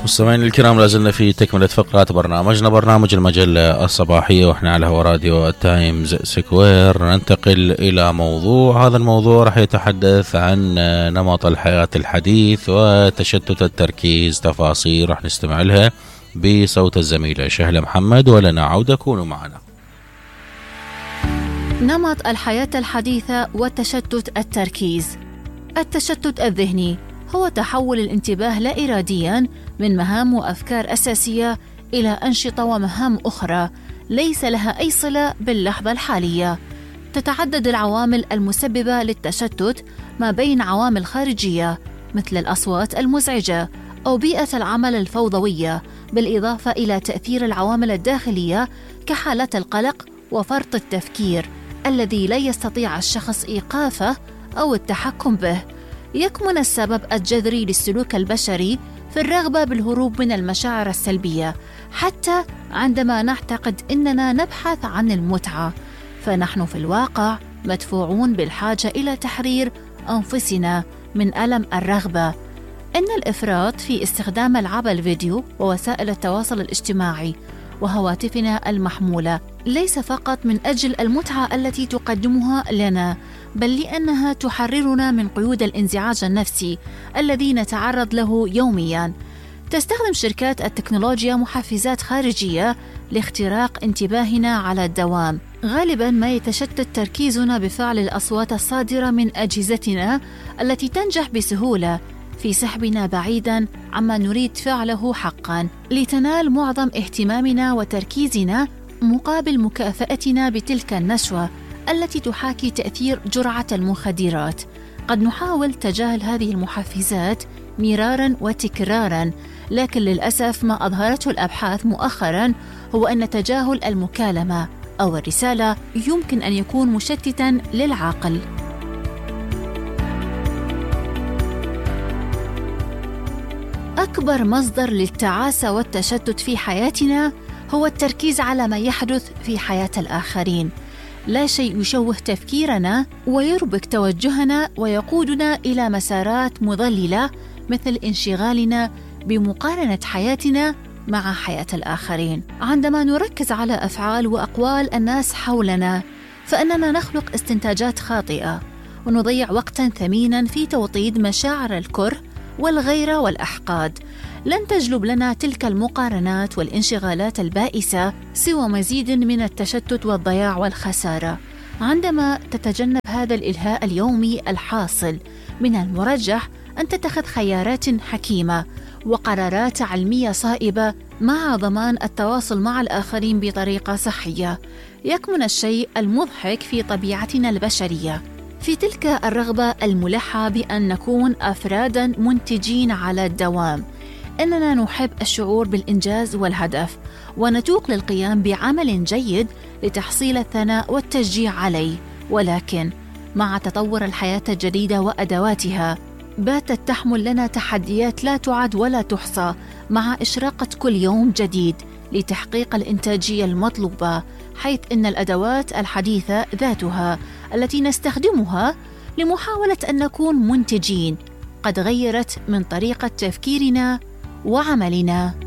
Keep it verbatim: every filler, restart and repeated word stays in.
مستمعينا الكرام، لازلنا في تكملة فقرات برنامجنا برنامج المجلة الصباحية، واحنا على هوا راديو التايمز سكوير. ننتقل إلى موضوع، هذا الموضوع راح يتحدث عن نمط الحياة الحديث وتشتت التركيز. تفاصيل راح نستمع لها بصوت الزميلة شهلة محمد، ولنا عودة، كونوا معنا. نمط الحياة الحديثة وتشتت التركيز. التشتت الذهني هو تحول الانتباه لا إرادياً من مهام وأفكار أساسية إلى أنشطة ومهام أخرى ليس لها أي صلة باللحظة الحالية. تتعدد العوامل المسببة للتشتت ما بين عوامل خارجية مثل الأصوات المزعجة أو بيئة العمل الفوضوية، بالإضافة إلى تأثير العوامل الداخلية كحالة القلق وفرط التفكير الذي لا يستطيع الشخص إيقافه أو التحكم به. يكمن السبب الجذري للسلوك البشري في الرغبة بالهروب من المشاعر السلبية، حتى عندما نعتقد أننا نبحث عن المتعة، فنحن في الواقع مدفوعون بالحاجة إلى تحرير أنفسنا من ألم الرغبة. إن الإفراط في استخدام ألعاب الفيديو ووسائل التواصل الاجتماعي وهواتفنا المحمولة ليس فقط من أجل المتعة التي تقدمها لنا، بل لأنها تحررنا من قيود الانزعاج النفسي الذي نتعرض له يومياً. تستخدم شركات التكنولوجيا محفزات خارجية لاختراق انتباهنا على الدوام. غالباً ما يتشتت تركيزنا بفعل الأصوات الصادرة من أجهزتنا التي تنجح بسهولة في سحبنا بعيداً عما نريد فعله حقاً، لتنال معظم اهتمامنا وتركيزنا مقابل مكافأتنا بتلك النشوة التي تحاكي تأثير جرعة المخدرات. قد نحاول تجاهل هذه المحفزات مراراً وتكراراً، لكن للأسف ما أظهرته الأبحاث مؤخراً هو أن تجاهل المكالمة أو الرسالة يمكن أن يكون مشتتاً للعقل. أكبر مصدر للتعاسة والتشتت في حياتنا هو التركيز على ما يحدث في حياة الآخرين. لا شيء يشوه تفكيرنا ويربك توجهنا ويقودنا إلى مسارات مضللة، مثل انشغالنا بمقارنة حياتنا مع حياة الآخرين. عندما نركز على أفعال وأقوال الناس حولنا، فإننا نخلق استنتاجات خاطئة ونضيع وقتاً ثميناً في توطيد مشاعر الكره والغيرة والأحقاد. لن تجلب لنا تلك المقارنات والانشغالات البائسة سوى مزيد من التشتت والضياع والخسارة. عندما تتجنب هذا الإلهاء اليومي الحاصل، من المرجح أن تتخذ خيارات حكيمة وقرارات علمية صائبة مع ضمان التواصل مع الآخرين بطريقة صحية. يكمن الشيء المضحك في طبيعتنا البشرية، في تلك الرغبة الملحة بأن نكون أفراداً منتجين على الدوام. إننا نحب الشعور بالإنجاز والهدف، ونتوق للقيام بعمل جيد لتحصيل الثناء والتشجيع عليه، ولكن مع تطور الحياة الجديدة وأدواتها باتت تحمل لنا تحديات لا تعد ولا تحصى، مع إشراقة كل يوم جديد لتحقيق الإنتاجية المطلوبة، حيث إن الأدوات الحديثة ذاتها التي نستخدمها لمحاولة أن نكون منتجين قد غيرت من طريقة تفكيرنا وعملنا.